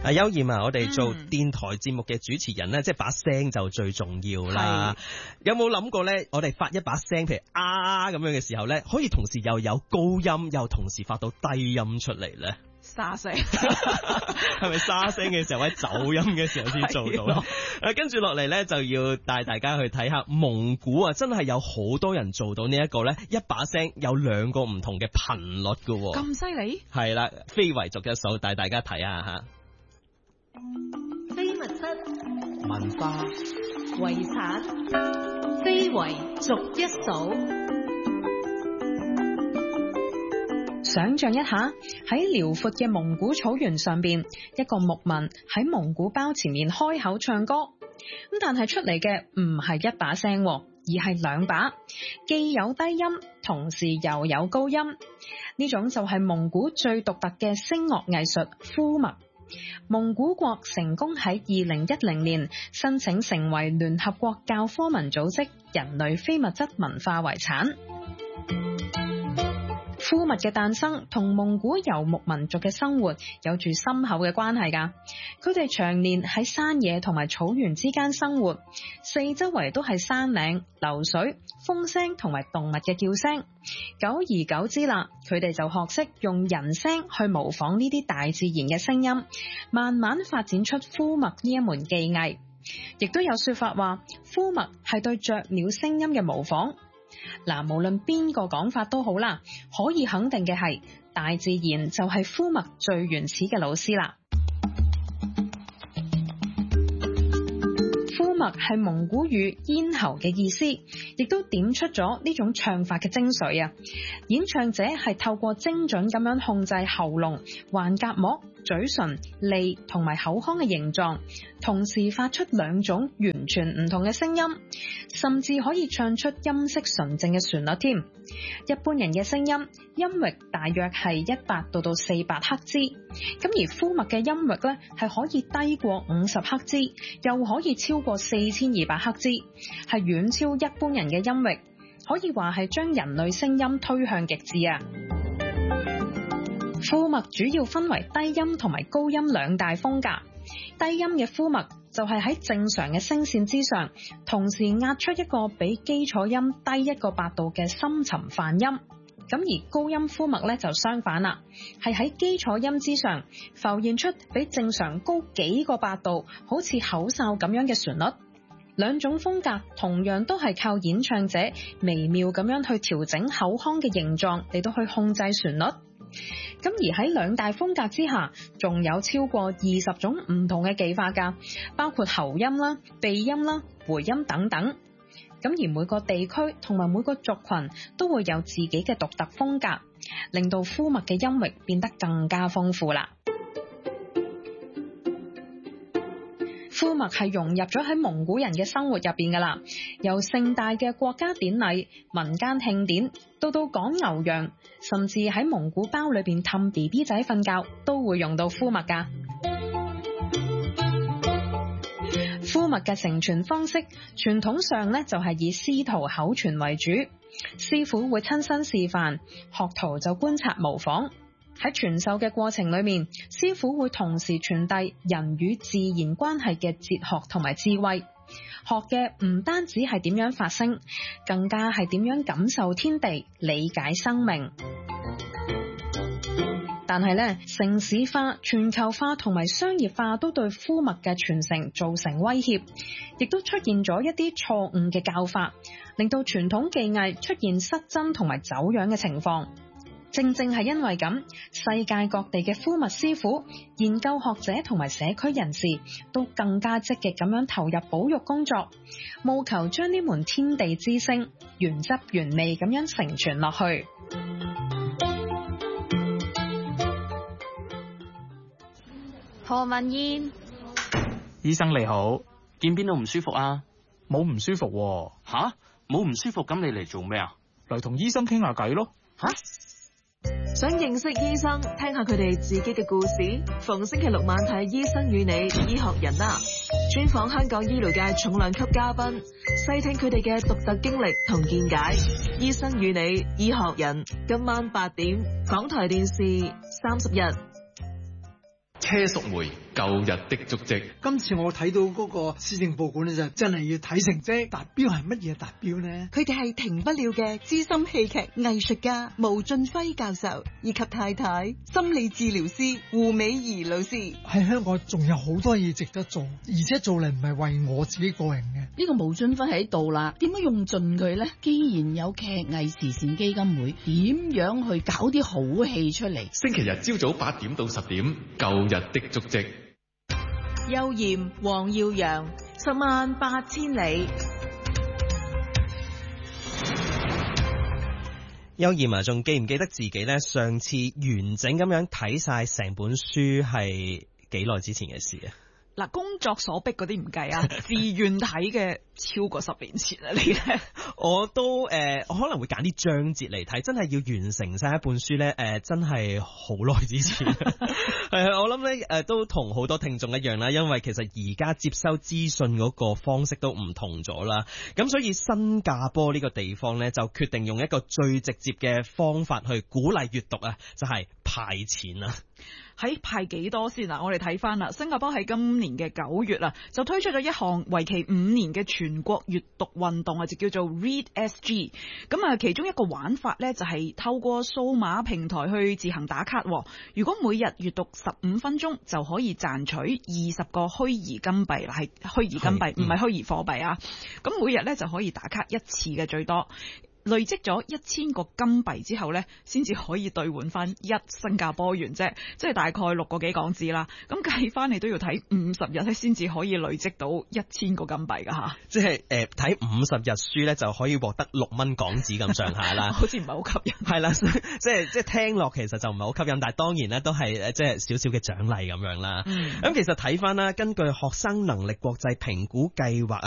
邱艷啊，我哋做電台節目嘅主持人咧，即係把聲就最重要啦。有冇諗過咧？我哋發一把聲，譬如咁樣嘅時候咧，可以同時又有高音，又同時發到低音出嚟咧？ 沙聲係咪沙聲嘅時候，或者走音嘅時候先做到？跟住落嚟咧，就要帶大家去睇下蒙古啊，真係有好多人做到呢一個咧，一把聲有2個唔同嘅頻率㗎。 咁犀利？ 係啦，非遺族一首，帶大家睇下吓。 非物質文化遺產，非遺逐一數。 想像一下，喺遼闊嘅蒙古草原上邊，一個牧民喺蒙古包前面開口唱歌，咁但係出嚟嘅唔係一把聲，而係2把，既有低音，同時又有高音。呢種就係蒙古最獨特嘅聲樂藝術呼麥。蒙古國成功喺2010年申請成為聯合國教科文組織人類非物質文化遺產。呼麥嘅誕生同蒙古游牧民族嘅生活有住深厚嘅關係㗎。佢哋長年喺山野同埋草原之間生活，四周圍都係山嶺、流水、風聲同埋動物嘅叫聲。久而久之啦，佢哋就學識用人聲去模仿呢啲大自然嘅聲音，慢慢發展出呼麥呢一門技藝。亦都有說法話，呼麥係對雀鳥聲音嘅模仿。嗱，無論邊個講法都好啦，可以肯定嘅係，大自然就係呼麥最原始嘅老師啦。呼麥係蒙古語咽喉嘅意思，亦都點出咗呢種唱法嘅精髓啊！演唱者係透過精準咁樣控制喉嚨、橫膈膜、嘴唇、脷同埋口腔嘅形狀，同時發出2種完全唔同嘅聲音，甚至可以唱出音色純正嘅旋律添。一般人嘅聲音音域大約係100到400赫茲，咁而呼麥嘅音域咧係可以低過50赫茲，又可以超過4200赫茲，係遠超一般人嘅音域，可以話係將人類聲音推向極致啊！呼麥主要分為低音同埋高音2大風格。低音嘅呼麥就係喺正常嘅聲線之上，同時壓出一個比基礎音低1個8度嘅深沉泛音。咁而高音呼麥咧就相反啦，係喺基礎音之上浮現出比正常高幾個8度，好似口哨咁樣嘅旋律。2種風格同樣都係靠演唱者微妙咁樣去調整口腔嘅形狀嚟到去控制旋律。咁而喺2大風格之下，仲有超過20種唔同嘅技法㗎，包括喉音啦、鼻音啦、回音等等。咁而每個地區同埋每個族群都會有自己嘅獨特風格，令到呼麥嘅音域變得更加豐富啦。呼麥係融入咗喺蒙古人嘅生活入邊噶啦，由盛大嘅國家典禮、民間慶典，到趕牛羊，甚至喺蒙古包裏邊氹 BB 仔瞓覺，都會用到呼麥噶。呼麥嘅承傳方式，傳統上咧就係以師徒口傳為主，師傅會親身示範，學徒就觀察模仿。喺傳授嘅過程裏面，師傅會同時傳遞人與自然關係嘅哲學同埋智慧，學嘅唔單止係點樣發聲，更加係點樣感受天地、理解生命。但係咧，城市化、全球化同埋商業化都對呼麥嘅傳承造成威脅，亦都出現咗一啲錯誤嘅教法，令到傳統技藝出現失真同埋走樣嘅情況。正正係因為咁，世界各地嘅呼麥師傅、研究學者同埋社區人士都更加積極咁樣投入保育工作，務求將呢門天地之聲原汁原味咁樣承傳落去。 何文燕， 醫生你好， 見邊度唔舒服啊？ 冇唔舒服喎。 吓？冇唔舒服咁你嚟做咩啊？ 嚟同醫生傾下偈咯。 吓？ 想認識醫生，聽下佢哋自己嘅故事。逢星期六晚睇《醫生與你》醫學人啦，專訪香港醫療界重量級嘉賓，細聽佢哋嘅獨特經歷同見解。《醫生與你》醫學人，今晚8點，港台電視30日。 車淑梅舊日的足跡。 今次我睇到嗰個施政報告呢，就真係要睇成績。達標係乜嘢達標呢？ 佢哋係停不了嘅資深戲劇藝術家毛俊輝教授，以及太太心理治療師胡美儀老師。 喺香港仲有好多嘢值得做，而且做嚟唔係為我自己個人嘅。 呢個毛俊輝喺度啦，點樣用盡佢呢？既然有劇藝慈善基金會，點樣去搞啲好戲出嚟？ 星期日朝早8點到10點，舊日的足跡。 邱艷、黃耀揚，108000里。 邱艷啊，仲記唔記得自己咧上次完整咁樣睇晒成本書係幾耐之前嘅事啊？ 嗱，工作所逼嗰啲唔計啊，自願睇嘅超過10年前啊，你咧？ 我都我可能會揀啲章節嚟睇，真係要完成晒一本書咧，真係好耐之前。係我諗咧都同好多聽眾一樣啦，因為其實而家接收資訊嗰個方式都唔同咗啦，咁所以新加坡呢個地方咧就決定用一個最直接嘅方法去鼓勵閱讀啊，就係派錢啊！ 喺派幾多先啊？我哋睇翻啦，新加坡喺今年嘅9月啊，就推出咗一項為期5年嘅全國閱讀運動啊，就叫做 Read SG。咁啊，其中一個玩法呢，就係透過數碼平台去自行打卡。如果每日閱讀15分鐘，就可以賺取20個虛擬金幣啦，係虛擬金幣，唔係虛擬貨幣啊。咁每日呢，就可以打卡一次嘅最多。累積咗1000個金幣之後呢，先至可以兌換翻1新加坡元啫，即係大概6個幾港紙啦。咁計翻你都要睇50日咧，先至可以累積到1000個金幣噶吓。 即係睇50日書咧，就可以獲得6蚊港紙咁上下啦。 好似唔係好吸引。 係啦，即係聽落其實就唔係好吸引，但係當然咧都係即係少少嘅獎勵咁樣啦。咁其實睇翻啦，根據學生能力國際評估計劃啊。